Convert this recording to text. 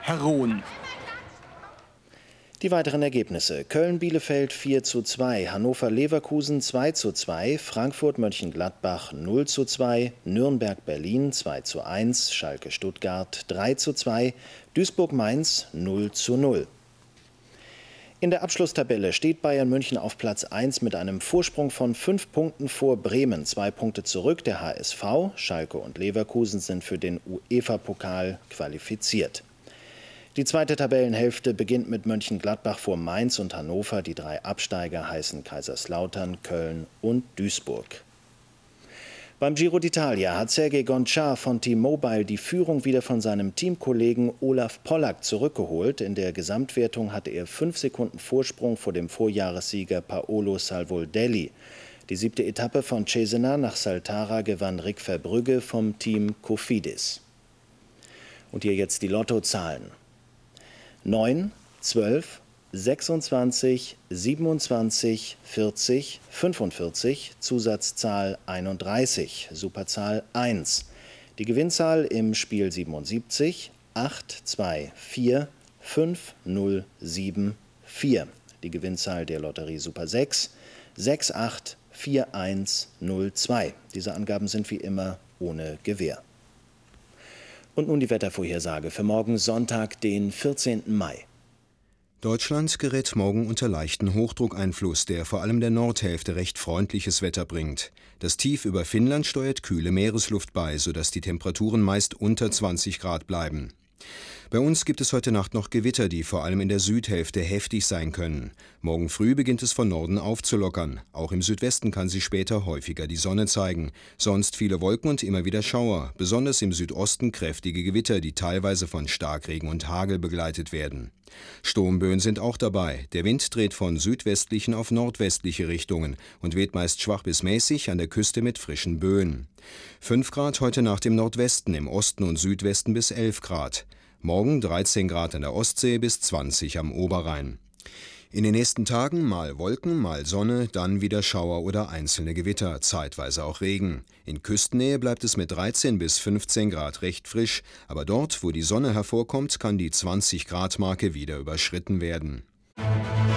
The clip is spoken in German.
Herron. Die weiteren Ergebnisse: Köln-Bielefeld 4:2, Hannover-Leverkusen 2:2, Frankfurt-Mönchengladbach 0:2, Nürnberg-Berlin 2:1, Schalke-Stuttgart 3:2, Duisburg-Mainz 0:0. In der Abschlusstabelle steht Bayern München auf Platz 1 mit einem Vorsprung von 5 Punkten vor Bremen, 2 Punkte zurück der HSV. Schalke und Leverkusen sind für den UEFA-Pokal qualifiziert. Die zweite Tabellenhälfte beginnt mit Mönchengladbach vor Mainz und Hannover. Die 3 Absteiger heißen Kaiserslautern, Köln und Duisburg. Beim Giro d'Italia hat Sergej Gončar von T-Mobile die Führung wieder von seinem Teamkollegen Olaf Pollack zurückgeholt. In der Gesamtwertung hatte er 5 Sekunden Vorsprung vor dem Vorjahressieger Paolo Salvoldelli. Die 7. Etappe von Cesena nach Saltara gewann Rick Verbrügge vom Team Cofidis. Und hier jetzt die Lottozahlen: 9, 12, 26, 27, 40, 45, Zusatzzahl 31, Superzahl 1. Die Gewinnzahl im Spiel 77, 8, 2, 4, 5, 0, 7, 4. Die Gewinnzahl der Lotterie Super 6, 6, 8, 4, 1, 0, 2. Diese Angaben sind wie immer ohne Gewähr. Und nun die Wettervorhersage für morgen Sonntag, den 14. Mai. Deutschland gerät morgen unter leichten Hochdruckeinfluss, der vor allem der Nordhälfte recht freundliches Wetter bringt. Das Tief über Finnland steuert kühle Meeresluft bei, sodass die Temperaturen meist unter 20 Grad bleiben. Bei uns gibt es heute Nacht noch Gewitter, die vor allem in der Südhälfte heftig sein können. Morgen früh beginnt es von Norden aufzulockern. Auch im Südwesten kann sich später häufiger die Sonne zeigen. Sonst viele Wolken und immer wieder Schauer. Besonders im Südosten kräftige Gewitter, die teilweise von Starkregen und Hagel begleitet werden. Sturmböen sind auch dabei. Der Wind dreht von südwestlichen auf nordwestliche Richtungen und weht meist schwach bis mäßig, an der Küste mit frischen Böen. 5 Grad heute Nacht im Nordwesten, im Osten und Südwesten bis 11 Grad. Morgen 13 Grad an der Ostsee bis 20 am Oberrhein. In den nächsten Tagen mal Wolken, mal Sonne, dann wieder Schauer oder einzelne Gewitter, zeitweise auch Regen. In Küstennähe bleibt es mit 13 bis 15 Grad recht frisch, aber dort, wo die Sonne hervorkommt, kann die 20-Grad-Marke wieder überschritten werden.